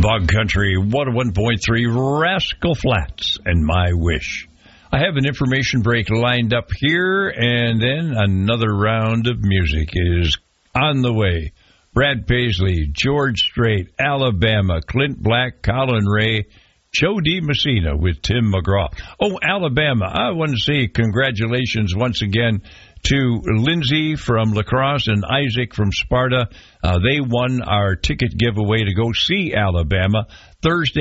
Bog Country 101.3, Rascal Flatts, and My Wish. I have an information break lined up here, and then another round of music is on the way. Brad Paisley, George Strait, Alabama, Clint Black, Colin Ray, Joe D. Messina with Tim McGraw. Oh, Alabama, I want to say congratulations once again to Lindsay from La Crosse and Isaac from Sparta. They won our ticket giveaway to go see Alabama Thursday